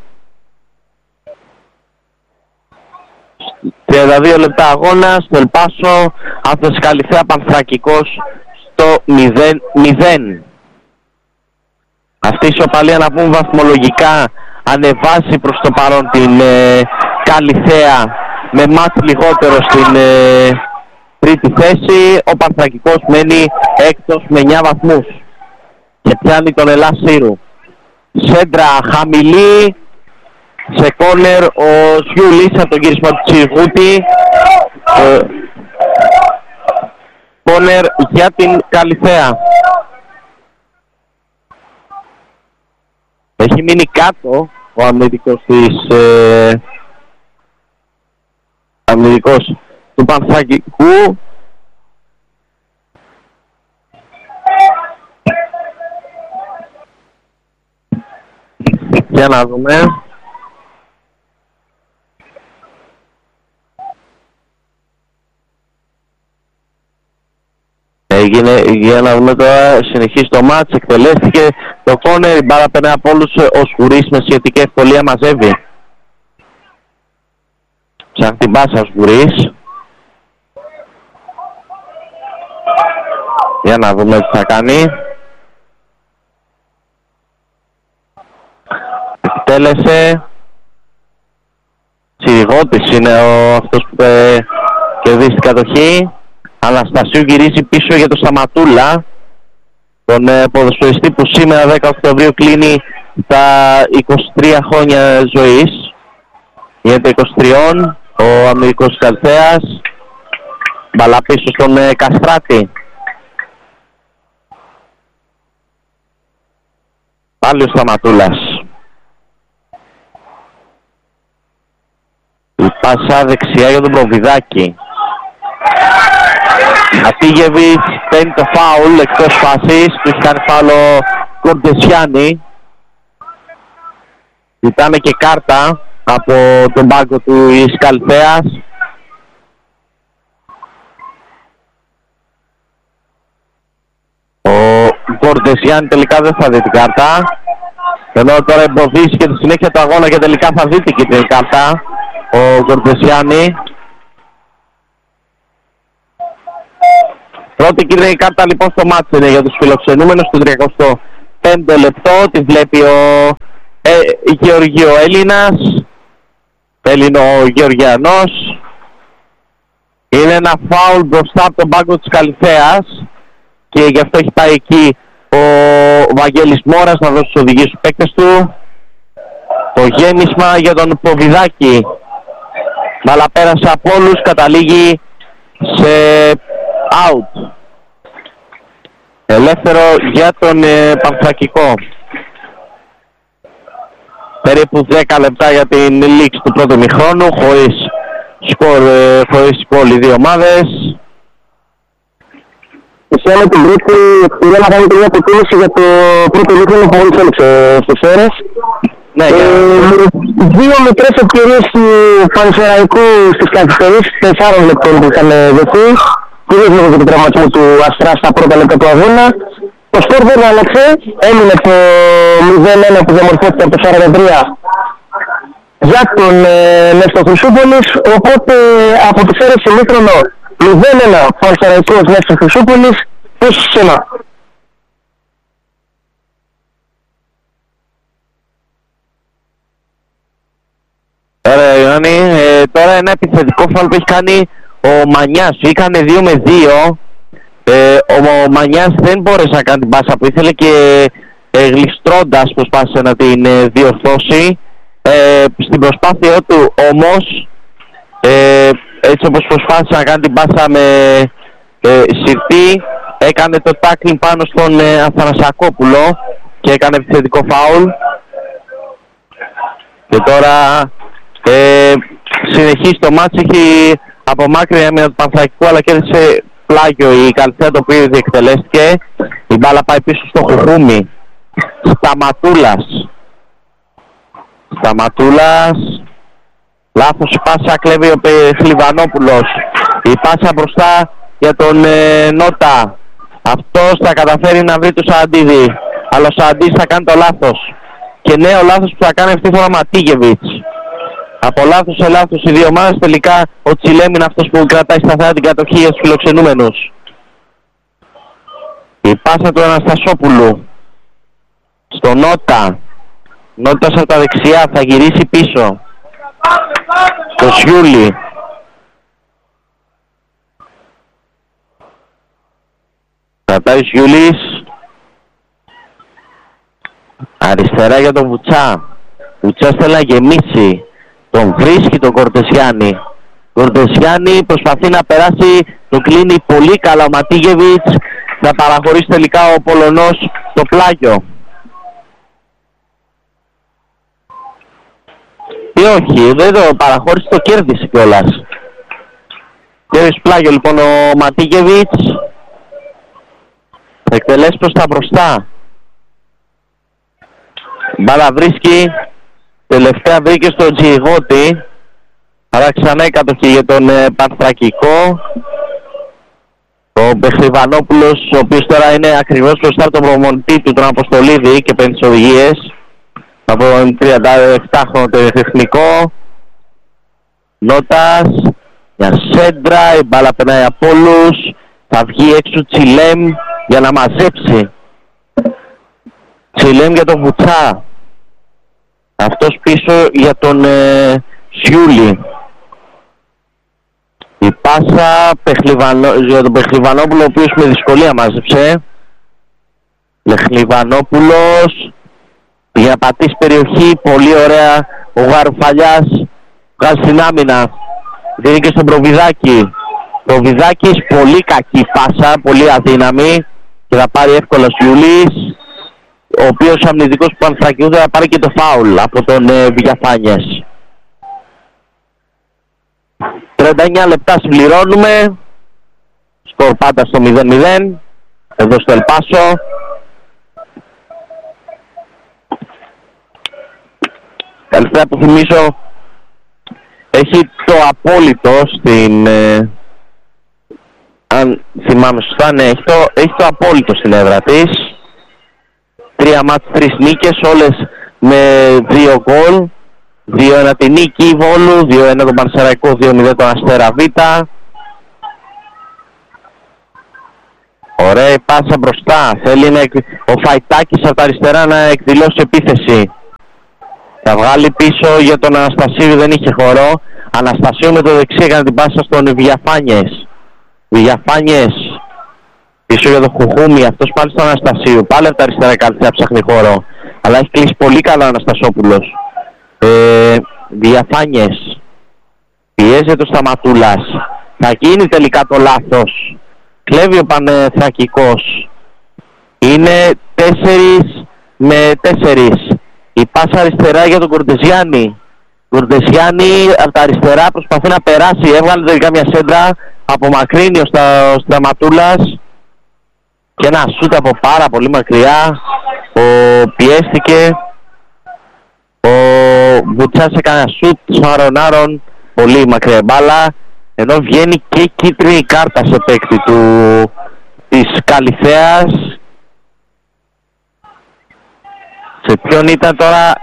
τριάντα δύο λεπτά αγώνα στο Ελπάσο, Άθος Καλυθέα Πανθρακικός στο μηδέν μηδέν. Αυτή η ισοπαλία, να πούμε βαθμολογικά, ανεβάζει προς το παρόν την ε, Καλυθέα με μάτς λιγότερο στην ε, τρίτη θέση. Ο Πανθρακικός μένει έκτος με εννιά βαθμούς και πιάνει τον Ελλάς Σύρου. Σέντρα χαμηλή, σε κόρνερ ο Σιούλης από τον γύρισμα του Τσιρβούτη. Ε, κόρνερ για την Καλυθέα. Έχει μείνει κάτω ο αμυντικός της ε, αμυντικός του Πανθρακικού. Για να δούμε. Έγινε, για να δούμε τώρα, συνεχίζει το μάτς, εκτελέστηκε το κόρνερ, η μπάλα περνάει από όλους, ο Σκουρής με σχετική ευκολία μαζεύει. Ψάχνει την πάσα ο Σκουρής. Για να δούμε τι θα κάνει. Εκτέλεσε. Τσιριγώτης είναι ο, αυτός που ε, κερδίσει την κατοχή. Αναστασίου γυρίζει πίσω για τον Σταματούλα, τον ε, ποδοσφαιριστή που σήμερα δέκα Οκτωβρίου κλείνει τα είκοσι τρία χρόνια ζωής. Γίνεται είκοσι τρία, ο αμυντικός Καλυθέας. Μπαλά πίσω στον ε, Καστράτη. Πάλι ο Σταματούλας. Η πάσα δεξιά για τον Προβιδάκη. Ατίγεβης παίρνει το φάουλ εκτός φάσης, που έχει κάνει φάουλ ο Κορντεσιάννη. Ζητάμε και κάρτα από τον πάγκο του Ισκαλθέας. Ο Κορντεσιάννη τελικά δεν θα δει την κάρτα, ενώ τώρα εμποδίσει και τη συνέχεια του αγώνα και τελικά θα δει την κίτρινη κάρτα ο Κορντεσιάννη. Πρώτη κίτρινη κάρτα λοιπόν στο μάτς είναι για τους φιλοξενούμενους. Στο τριακοστό πέμπτο λεπτό τη βλέπει ο ε, Γεωργίου Έλληνας, Έλληνο Γεωργιανός. Είναι ένα φάουλ μπροστά από τον πάγκο της Καλυθέας και γι' αυτό έχει πάει εκεί ο Βαγγέλης Μόρας να δώσει τις οδηγίες στους παίκτες του. Το γέμισμα για τον Προβιδάκη, αλλά πέρασε από όλους, καταλήγει σε out. Ελεύθερο για τον ε, Πανθρακικό. περίπου δέκα λεπτά για την λήξη του πρώτου ημιχρόνου, χωρίς σκορ, ε, χωρίς γκολ οι δύο ομάδες. Εσύ με την πρώτη ευκαιρία να κάνει μια αποτίμηση για το πρώτο ημίχρονο που μόλις έλειξε στις ώρες. Ναι, ε, δύο μικρές ευκαιρίες του Πανσεραϊκού στις καθυστερήσεις τεσσάρων λεπτών που είχαν δοθεί, κυρίως λόγω του τραυματισμού του Αστρά στα πρώτα λεπτά του αγώνα. Το σκορ δεν άλλαξε, έμεινε το μηδέν ένα που διαμορφώθηκε από το σαράντα τρία για τον ε, Νέστο Χρυσούπολης, οπότε από τις ώρες ημίχρονο μηδέν ένα Πανσεραϊκός Νέστο Χρυσούπολης, πίσω ένα. Ωραία Ιωάννη, ε, τώρα ένα επιθετικό φάουλ που έχει κάνει ο Μανιάς, είχαν δύο με δύο. Ε, ο Μανιάς δεν μπόρεσε να κάνει την πάσα που ήθελε και ε, γλιστρώντας προσπάθησε να την ε, διορθώσει. Ε, στην προσπάθειά του όμως, ε, έτσι όπως προσπάθησε να κάνει την πάσα με ε, συρτή, έκανε το tackling πάνω στον ε, Αθανασακόπουλο και έκανε επιθετικό φάουλ. Και τώρα ε, συνεχίζει το μάτς, έχει απομάκρυνε με τον Πανθρακικό αλλά κέρδισε πλάγιο η Καλυθέα, το οποίο διεκτελέστηκε. Η μπάλα πάει πίσω στο Χουχούμι. Σταματούλας. Σταματούλας. Λάθος η πάσα, κλέβει ο Χλιβανόπουλος. Η πάσα μπροστά για τον ε, Νότα. Αυτός θα καταφέρει να βρει το Σαντίδη. Αλλά ο Σαντίδης θα κάνει το λάθος. Και νέο λάθος που θα κάνει αυτή τη φορά Ματίγεβιτς. Από λάθος σε λάθος οι δύο ομάδες, τελικά ο Τσιλέμ είναι αυτός που κρατάει σταθερά την κατοχή για τους φιλοξενούμενους. Η πάσα του Αναστασόπουλου στο Νότα. Νότας από τα δεξιά, θα γυρίσει πίσω. Το Σιούλι. Κρατάει ο Σιούλης. Αριστερά για τον Βουτσά. Βουτσάς θέλει να γεμίσει. Τον βρίσκει τον Κορτεσιάνη. Κορτεσιάνη προσπαθεί να περάσει, το κλείνει πολύ καλά ο Ματίγεβιτς. Θα παραχωρήσει τελικά ο Πολωνός το πλάγιο. Ή όχι, δεν το παραχώρησε, το κέρδισε κιόλας. Κέρδισε πλάγιο λοιπόν ο Ματίγεβιτς. Θα εκτελέσει προς τα μπροστά. Μπάλα βρίσκει. Τελευταία βρήκε στο Τζιγότη. Άρα ξανά η κατοχή για τον ε, Πανθρακικό. Ο Μπεχριβανόπουλος, ο οποίος τώρα είναι ακριβώς μπροστά από τον προμονητή του, τον Αποστολίδη, και παίρνει τις οδηγίες από τον τριάντα επτά χρονο τεχνικό. Νότας για σέντρα, η μπάλα περνάει από όλους. Θα βγει έξω Τσιλέμ για να μαζέψει. Τσιλέμ για τον Βουτσά. Αυτός πίσω για τον ε, Σιούλη. Η πάσα Πεχλιβανό, για τον Πεχλιβανόπουλο, ο οποίος με δυσκολία μάζεψε. Πεχλιβανόπουλος για να πατήσει περιοχή, πολύ ωραία ο Γαρουφαλιάς, βγάζει στην άμυνα, δίνει και στον Προβιδάκη. Προβιδάκης, πολύ κακή πάσα, πολύ αδύναμη και θα πάρει εύκολα ο Σιούλης, ο οποίος αμυντικός του Πανθρακίου θα πάρει και το φάουλ από τον ε, Βηγιαφάνιες. τριάντα εννιά λεπτά συμπληρώνουμε. Σκορ πάντα στο μηδέν μηδέν. Εδώ στο Ελπάσο. Καλησπέρα, που θυμίσω έχει το απόλυτο στην... Ε, αν θυμάμαι σωστά, ναι, έχει το, έχει το απόλυτο στην έδρα της. Τρία μάτς, τρεις νίκες, όλες με δύο γκολ. δύο ένα τη νίκη Βόλου, δύο ένα τον Πανσεραϊκό, δύο μηδέν τον Αστέρα Β. Ωραία η πάσα μπροστά. Θέλει να εκ... ο Φαϊτάκης από τα αριστερά να εκδηλώσει επίθεση. Θα βγάλει πίσω για τον Αναστασίου, δεν είχε χώρο. Αναστασίου με το δεξί έκανε την πάσα στον Βηγιαφάνιες. Βηγιαφάνιες πίσω για τον Χουχούμι, αυτός πάλι στον Αναστασίου. Πάλι από τα αριστερά κάτι θα ψάχνει χώρο. Αλλά έχει κλείσει πολύ καλά ο Αναστασόπουλος. Ε, Διαφάνιες. Πιέζεται ο Σταματούλας. Θα γίνει τελικά το λάθος. Κλέβει ο Πανθρακικός. Είναι τέσσερις με τέσσερις. Η πάσα αριστερά για τον Κορτεζιάννη. Κορτεζιάννη από τα αριστερά προσπαθεί να περάσει, έβγαλε τελικά μια σέντρα, απομακρύνει ο Σταματούλας και ένα σούτ από πάρα πολύ μακριά. Ο πιέστηκε, ο Βουτσάς έκανε ένα σούτ στον Άρον, πολύ μακριά μπάλα, ενώ βγαίνει και κίτρινη κάρτα σε παίκτη του της Καλυθέας. Σε ποιον ήταν τώρα?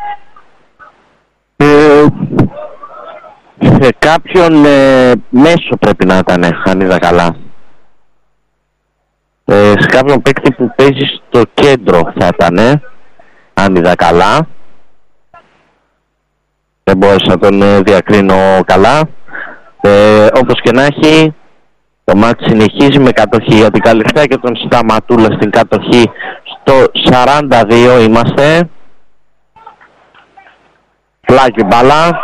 Ε, σε κάποιον ε, μέσο πρέπει να ήταν, αν είδα καλά. Ε, σε κάποιον παίκτη που παίζει στο κέντρο θα ήταν, αν είδα καλά. Δεν μπορούσα να τον ε, διακρίνω καλά. Ε, όπως και να έχει, το μάτι συνεχίζει με κατοχή για την Καλυθέα και τον Σταματούλα στην κατοχή. Στο σαράντα δύο είμαστε. Πλάκι μπάλα.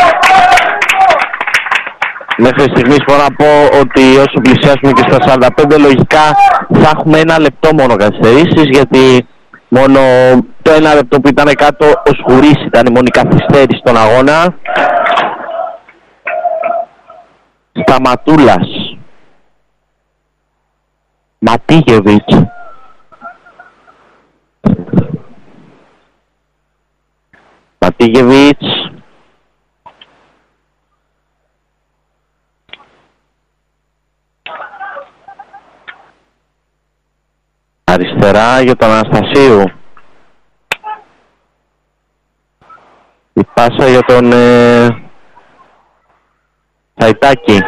Μέχρι στιγμής μπορώ να πω ότι όσο πλησιάσουμε και στα σαράντα πέντε λογικά θα έχουμε ένα λεπτό μόνο καθυστερήσεις, γιατί μόνο το ένα λεπτό που ήταν κάτω ο Σχουρής ήταν η μόνη καθυστέρηση στον αγώνα. Σταματούλας, Ματίγεβιτς, Ματίγεβιτς, αριστερά για τον Αναστασίου, η πάσα για τον ε, Φαϊτάκη,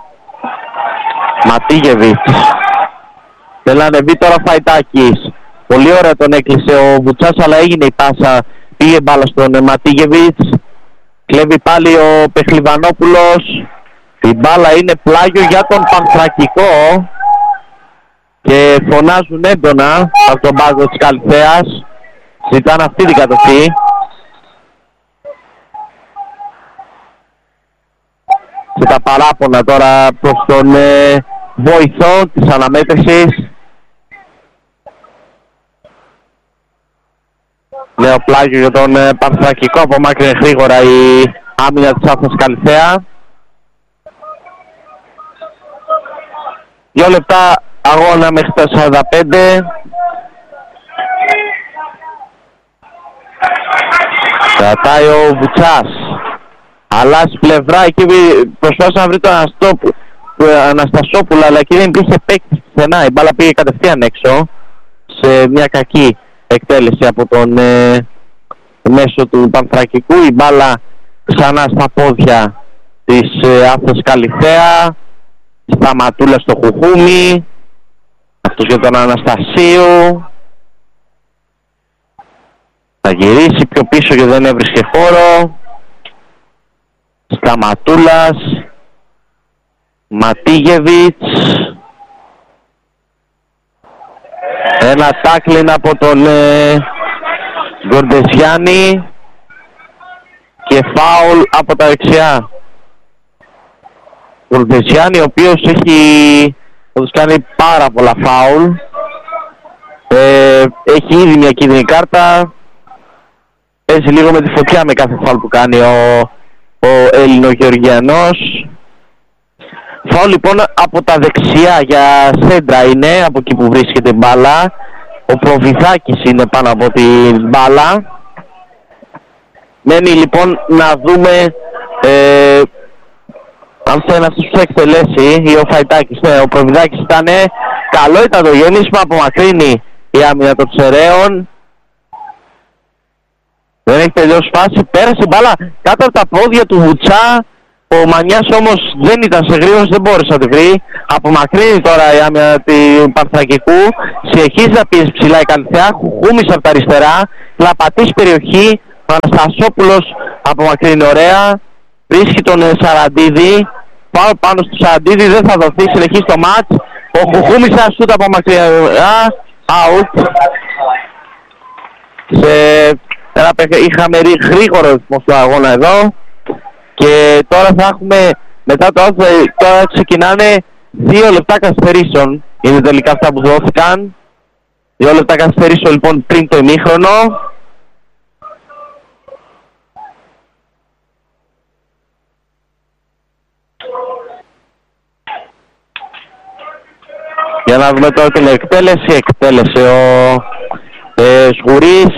Ματίγεβιτς, θέλει να ανεβεί τώρα Φαϊτάκης, πολύ ωραία τον έκλεισε ο Βουτσάς, αλλά έγινε η πάσα, πήγε μπάλα στον ε, Ματίγεβιτς, κλέβει πάλι ο Πεχλιβανόπουλος, η μπάλα είναι πλάγιο για τον Πανθρακικό και φωνάζουν έντονα από τον πάγκο της Καλυθέας, ζητάνε αυτή την κατοχή. Και τα παράπονα τώρα προς τον ε, βοηθό της αναμέτρησης. Νέο πλάγιο για τον ε, Πανθρακικό, απομάκρυνε γρήγορα η άμυνα της Άθνας Καλυθέα. Δύο λεπτά αγώνα μέχρι τα σαράντα πέντε. Κρατάει ο Βουτσάς. Αλλάζει πλευρά, εκεί προσπάθησε να βρει τον Αναστασόπουλο, αλλά εκεί δεν υπήρχε παίκτης πουθενά. Η μπάλα πήγε κατευθείαν έξω σε μια κακή εκτέλεση από τον ε, μέσο του Πανθρακικού. Η μπάλα ξανά στα πόδια της ε, Άθνας Καλυθέα. Σταματούλα στο Χουχούμι. Αυτός για τον Αναστασίου. Θα γυρίσει πιο πίσω και δεν έβρισκε χώρο. Σταματούλας, Ματίγεβιτς, ένα τάκλιν από τον ε, Γκορντεζιάννη και φάουλ από τα δεξιά. Γκορντεζιάννη, ο οποίος έχει όπως κάνει πάρα πολλά φάουλ, ε, έχει ήδη μια κίτρινη κάρτα, παίζει λίγο με τη φωτιά με κάθε φάουλ που κάνει ο ο Έλληνο-Γεωργιανός. Φάουλ λοιπόν από τα δεξιά για σέντρα είναι, από εκεί που βρίσκεται η μπάλα. Ο Προβιδάκης είναι πάνω από την μπάλα. Μένει λοιπόν να δούμε ε, αν θα είναι αυτός που θα εκτελέσει ή ο Φαϊτάκης. Ναι, ο Προβιδάκης ήταν, καλό ήταν το γέννησμα, απομακρύνει η άμυνα των Ψεραίων. Δεν έχει τελειώσει φάση, πέρασε η μπάλα κάτω από τα πόδια του Βουτσά. Ο Μανιάς όμως δεν ήταν σε γρήγορος, δεν μπόρεσε να τη βρει. Απομακρύνει τώρα η άμυνα του Πανθρακικού. Συνεχίζει να πιέζει ψηλά η Καλυθέα. Χουχούμισε από τα αριστερά. Λαπατής περιοχή. Ο Αναστασόπουλος απομακρύνει ωραία. Βρίσκει τον Σαραντίδη. Πάω πάνω στο Σαραντίδη, δεν θα δοθεί, συνεχίζει το μάτς. Ο Χουχούμισε ασούτ από μακριά. Out. Σε... Είχαμε γρήγορο ρυθμό στο αγώνα εδώ και τώρα θα έχουμε μετά το άλλο, τώρα ξεκινάνε δύο λεπτά καθυστερήσεων, είναι τελικά αυτά που δόθηκαν. Δύο λεπτά καθυστερήσεων λοιπόν πριν το ημίχρονο. Για να δούμε τώρα την εκτέλεση. Εκτέλεσε ο ε, Σγουρής,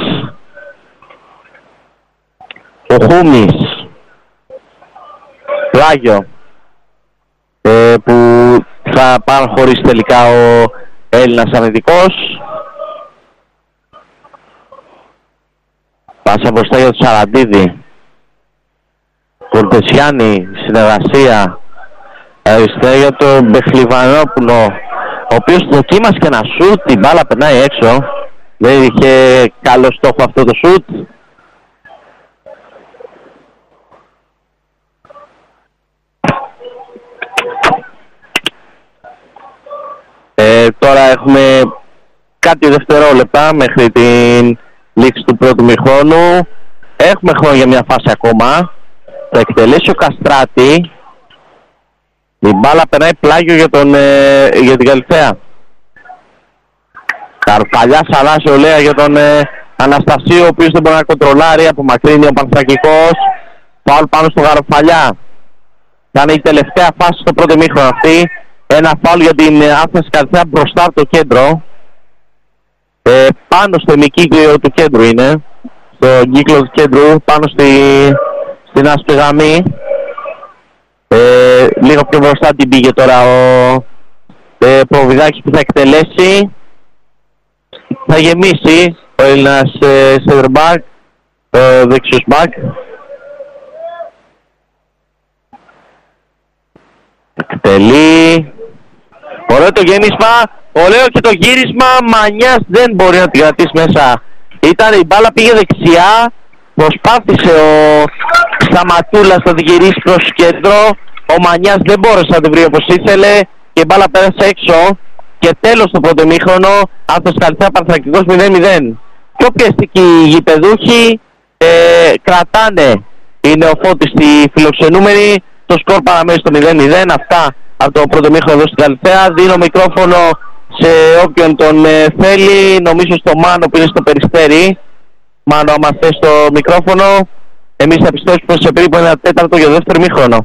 ο Χούμης, πλάγιο, ε, που θα παραχωρήσει τελικά ο Έλληνας αμυντικός. Πάσα μπροστά για τον Σαραντίδη. Κορτεσιάνη, συνεργασία. Αριστερά για τον Μπεχλιβανόπουλο, ο οποίος δοκίμασε και ένα σουτ, την μπάλα περνάει έξω. Δεν είχε καλό στόχο αυτό το σουτ. Ε, τώρα έχουμε κάτι δευτερόλεπτα μέχρι την λήξη του πρώτου μηχρόνου. Έχουμε χρόνο για μια φάση ακόμα. Θα εκτελέσει ο Καστράτη. Η μπάλα περνάει πλάγιο για, τον, ε, για την Καλυθέα. Καρφαλιάς αλλάζει ολέα για τον ε, Αναστασίου, ο οποίος δεν μπορεί να κοντρολάρει, απομακρύνει ο Πανθρακικός. Φάουλ πάνω στο Καρφαλιά. Θα είναι η τελευταία φάση στο πρώτο μήχρονο αυτή. Ένα φάουλ για την ε, Άθνας Καλυθέα μπροστά από το κέντρο. Ε, πάνω στο ημικύκλιο του κέντρου είναι. Στο κύκλο του κέντρου, πάνω στη, στην άσπρη γραμμή. Ε, λίγο πιο μπροστά την πήγε τώρα ο ε, Προβιδάκης που θα εκτελέσει. Θα γεμίσει ο Έλληνας ε, center back, ο δεξιός back. Εκτελεί. Ωραίο το γέμισμα, ωραίο και το γύρισμα. Μανιάς δεν μπορεί να την κρατήσει μέσα. Ήταν η μπάλα, πήγε δεξιά. Προσπάθησε ο Σταματούλας να την γυρίσει προς κέντρο. Ο Μανιάς δεν μπόρεσε να την βρει όπως ήθελε και η μπάλα πέρασε έξω. Και τέλος το πρώτο ημίχρονο, Άθνος Καλυθέα Πανθρακικός μηδέν μηδέν. Πιο πιεστικοί οι γηπεδούχοι, ε, κρατάνε οι νεοφώτιστοι στη φιλοξενούμενοι. Το σκορ παραμένει στο μηδέν μηδέν. Αυτά από το πρώτο ημίχρονο εδώ στην Καλυθέα. Δίνω μικρόφωνο σε όποιον τον ε, θέλει. Νομίζω στο Μάνο που είναι στο Περιστέρι. Μάνο, άμα θες το μικρόφωνο. Εμείς θα επιστρέψουμε σε περίπου ένα τέταρτο για το δεύτερο ημίχρονο.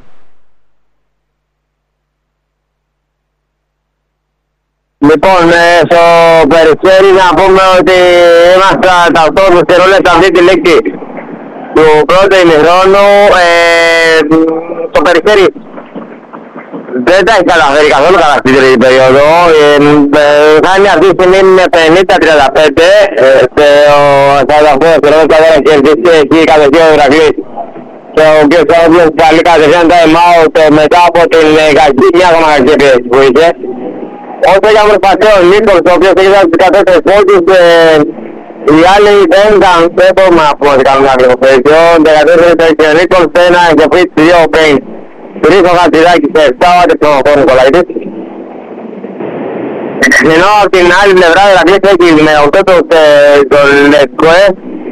Λοιπόν, ε, στο Περιστέρι να πούμε ότι είμαστε τα οκτώ δευτερόλεπτα αυτή τη λήξη του πρώτου ημιχρόνου. Ε, το Περιστέρι δεν τα έχει καταφέρει καθόλου καλά αυτή την περίοδο. Θα είναι αυτή τη στιγμή με πενήντα τριάντα πέντε. Σε σαράντα οκτώ δευτερόλεπτα δεν έχει κερδίσει εκεί κατευθείαν ο Ηρακλής. Και ο κ. Σόβλος καλή κατευθείαν time out μετά από την κακή, μια ακόμα κακή επίθεση που είχε. Όσο για προσπαθεί ο Νίκολς, ο οποίος έχει δώσει δεκατέσσερις πόντους, οι άλλοι δεν ήταν, δεν μπορούμε να πούμε ότι κάνουν κάποιο πλαίσιο. δεκατέσσερις έχει ο Νίκολς, ένα και φρίτς, δύο ο Πέιν. Τρεις ο Χατζηδάκης σε επτά, ο άτεξος ο Νικολαίδης. Ενώ από την άλλη πλευρά η Ηρακλής έχει με οκτώ τον Λετκοέ,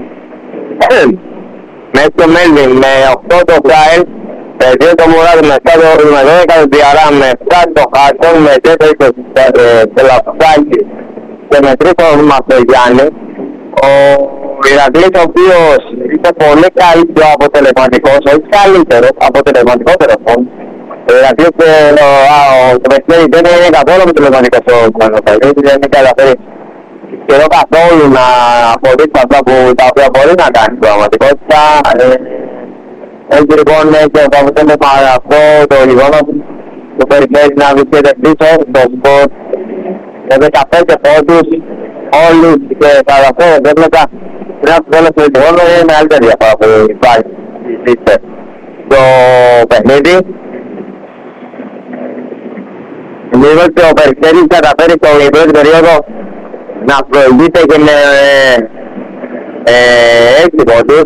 με το Μέλβιν, με οκτώ το Φράιλ, με δύο το Μουράδι, με δώδεκα το Διαρά, με επτά το Χάρτον, με τέσσερα το Τελαφσάκη και με τρεις το Μαστογιάννη. Ο Ηρακλής, ο οποίος ήταν πολύ καλύτερο αποτελεσματικός, όχι καλύτερο, αποτελεσματικότερο φόντ. Ο Ηρακλής το παιχνίδι δεν είναι καθόλου αποτελεσματικός ο Κουμανοφέλης, δεν είναι καταφέρει σχεδόν καθόλου να αποδείξει αυτά που τα οποία μπορεί να κάνει στην πραγματικότητα. Έτσι λοιπόν και θα βοηθήσουμε με αυτό το γεγονός που περιμένει να βρίσκεται πίσω στο σκορ με δεκαπέντε πόντους όλους και θα καταφέρει δέπλεκα πριν από το τέλος του γεγονός είναι μεγαλύτερη διαφορά που υπάρχει στο παιχνίδι. Λίγο και ο Περιστέρης καταφέρει στο πρώτη περίοδο να προηγείται και με έξι πόντους.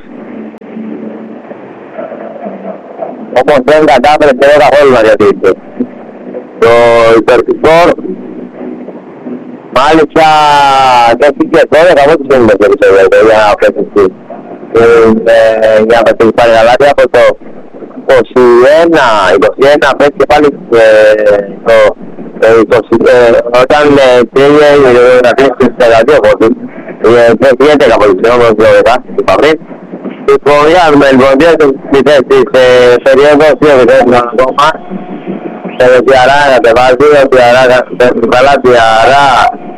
Όμως δεν κατάφερε και δεν καθόλου να διατηρήσει. Το υπερφυσκόρ μάλιστα το πήγε δώδεκα πόντους δεν είναι περισσότερο για να πετυχεί. Για να πετυχεί πάλι γαλάτια από το είκοσι ένα, είκοσι ένα πέτυχε και πάλι όταν πήγε να κλείσει τις δεκαετία πόντους. Έχει έντεκα πόντους, όμως δώδεκα, είπα πριν. Λοιπόν, για να δούμε λοιπόν τις περίοδος δύο δεκαετία ακόμα Σε διαρά κατεβάζει, διαρά, καλά διαρά.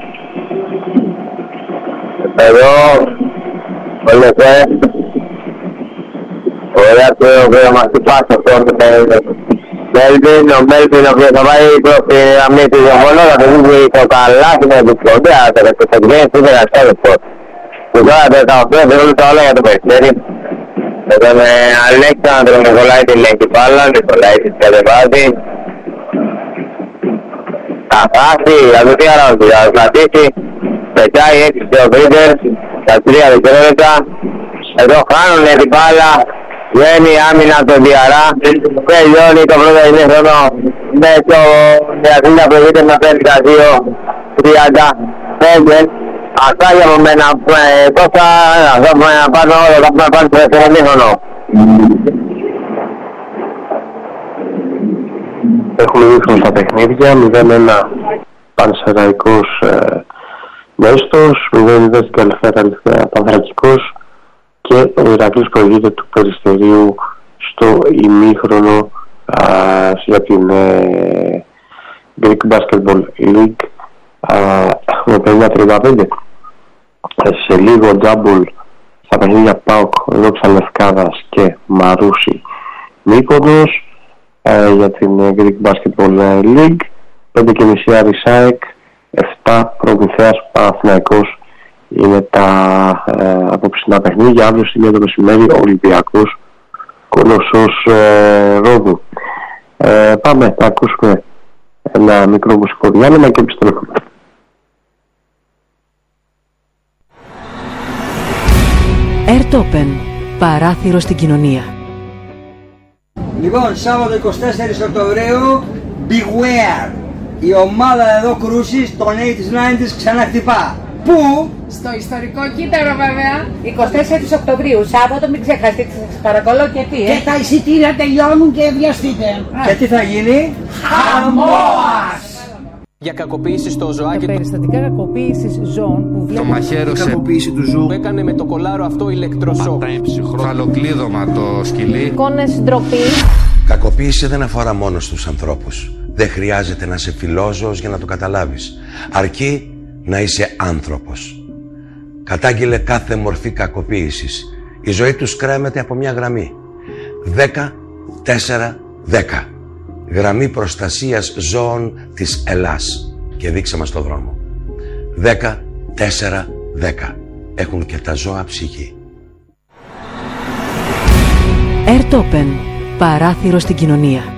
Εδώ, ο Λεφέ. Ωραία το οποίο μας την πάσει αυτό το Μέλβιν, ο Μέλβιν ο οποίος θα πάει προς την γραμμή του Ιωβόλου, θα το δει το καλάθι με την κοντέα, θα το ξεκινήσει σήμερα στο ρεπόρτ. Που τώρα το δεκαοκτώ δεν το όλο για το παιχνίδι. Με τον Αλέξανδρο Νικολάη την λέγει πάλα, Νικολάη την κατεβάζει. Θα χάσει, θα δει τι άρα θα κρατήσει. Πετάει έξι και ο Μπρίντερ, τα τρία δευτερόλεπτα. Εδώ χάνουνε την μπάλα. Βγαίνει η άμυνα τον Διαρά. Τελειώνει το πρώτο ημίχρονο με το Διακρίνια προηγείται με πέντε δύο τριάντα πέντε. Αυτά για μένα, τόσα να πάρουμε όλο, θα πούμε πάλι στο δεύτερο ημίχρονο. Έχουμε δείχνει στα παιχνίδια, μηδέν ένα Πανσεραϊκός Μέστος, μηδέν μηδέν στην Καλυφέρα Πανθρακικός και ο Ηρακλής προηγείται του Περιστερίου στο ημίχρονο α, για την ε, Greek Basketball League με πενήντα τριάντα πέντε. Σε λίγο τζάμπουλ στα παιχνίδια ΠΑΟΚ, Δόξα Λευκάδας και Μαρούσι Μύκονος ε, για την ε, Greek Basketball League. Πέντε και μισή Αρισάεκ, επτά Προμηθέας Παναθηναϊκός είναι τα ε, απόψινά παιχνίδια. Αύριο στην το μεσημέρι ο Ολυμπιακός Κολοσσός ε, Ρόδου. Ε, πάμε να ακούσουμε ένα μικρό μουσικό διάλειμμα και επιστρέφουμε. Airtopen, παράθυρο στην κοινωνία. Λοιπόν, Σάββατο εικοστή τέταρτη Οκτωβρίου, Beware! Η ομάδα εδώ κρούσης των ογδόντα ενενήντα ξανά χτυπά. Πού? Στο ιστορικό κύτταρο βέβαια. εικοστή τέταρτη Οκτωβρίου, Σάββατο, μην ξεχαστείτε, σας παρακαλώ και τι, ε. Και τα εισιτήρια τελειώνουν και βιαστείτε. Και τι θα γίνει? Χαμόας! Για κακοποίηση στο ζωάκι. Για περιστατικά κακοποίησης ζώων που το μαχαίρωσε. Κακοποίηση του ζώου. Που έκανε με το κολάρο αυτό ηλεκτροσόκ. Φαλοκλείδωμα το σκυλί. Εικόνες ντροπή. Κακοποίηση δεν αφορά μόνο στους ανθρώπους. Δεν χρειάζεται να είσαι φιλόζωος για να το καταλάβεις. Αρκεί να είσαι άνθρωπος. Κατάγγειλε κάθε μορφή κακοποίησης. Η ζωή τους κρέμεται από μια γραμμή. δέκα τέσσερα δέκα. Γραμμή προστασίας ζώων της Ελλάς. Και δείξε μας το δρόμο. δέκα τέσσερα δέκα. Έχουν και τα ζώα ψυχή. Airtopen, παράθυρο στην κοινωνία.